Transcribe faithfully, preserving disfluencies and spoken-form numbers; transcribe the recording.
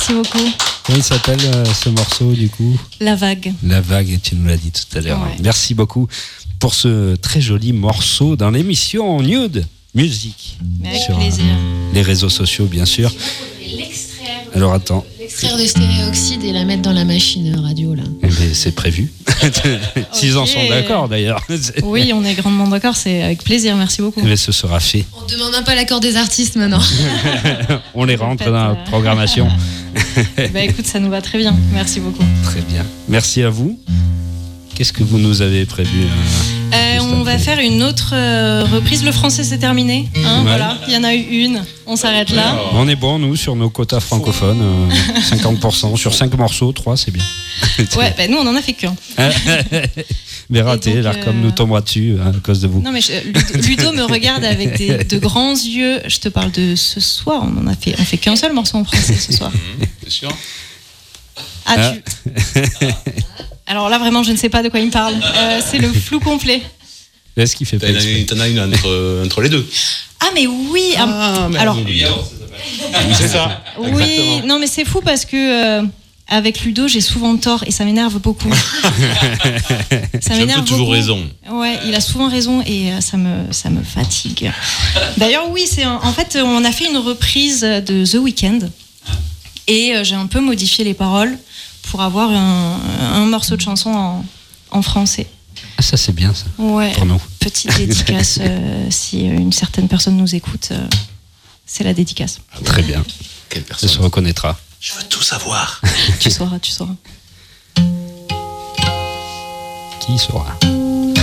Merci beaucoup. Comment il s'appelle euh, ce morceau du coup ? La vague. La vague, tu nous l'as dit tout à l'heure. Ouais. Merci beaucoup pour ce très joli morceau dans l'émission Nude Music. Avec sur plaisir. euh, les réseaux sociaux, bien sûr. Alors attends. L'extraire de stéréoxyde et la mettre dans la machine radio là. Eh bien, c'est prévu. S'ils en sont d'accord d'ailleurs. Oui, on est grandement d'accord, c'est avec plaisir, merci beaucoup. Mais ce sera fait. On demande un peu l'accord des artistes maintenant. On les rentre fait, dans la euh, programmation. Bah écoute, ça nous va très bien, merci beaucoup. Très bien. Merci à vous. Qu'est-ce que vous nous avez prévu euh, Euh, juste on va après faire une autre euh, reprise. Le français, c'est terminé. Hein, Ouais. Voilà, il y en a eu une. On s'arrête là. On est bon, nous, sur nos quotas francophones. euh, cinquante pour cent sur cinq morceaux, trois, c'est bien. Ouais, bah nous, on en a fait qu'un. Mais raté, Et donc, l'Arcom euh, nous tombera dessus hein, à cause de vous. Non, mais je- Ludo, Ludo me regarde avec des, de grands yeux. Je te parle de ce soir. On en a fait, on fait qu'un seul morceau en français ce soir. Bien sûr. Ah, tu... Alors là, vraiment, je ne sais pas de quoi il me parle. Euh, c'est le flou complet. Est-ce qu'il fait pas T'en as exprès une, t'en as une entre, entre les deux. Ah, mais oui. ah, merde. alors, C'est ça. oui. Exactement. Non, mais c'est fou parce que. euh, Avec Ludo, j'ai souvent tort et ça m'énerve beaucoup. Ça J'ai un m'énerve peu toujours beaucoup. raison. Ouais, il a souvent raison et euh, ça me ça me fatigue. D'ailleurs, oui, c'est un- en fait on a fait une reprise de The Weeknd et euh, j'ai un peu modifié les paroles pour avoir un, un morceau de chanson en, en français. Ah, ça, c'est bien, ça, Ouais. pour nous. Petite dédicace euh, si une certaine personne nous écoute, euh, c'est la dédicace. Très bien. Quelle Ça personne. se reconnaîtra. Je veux tout savoir. Tu sauras, tu sauras. Qui saura ?